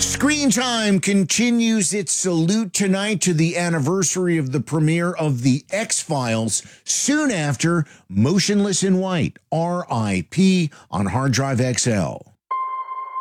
Screen Time continues its salute tonight to the anniversary of the premiere of The X-Files. Soon after, Motionless in White, R.I.P. on Hard Drive XL.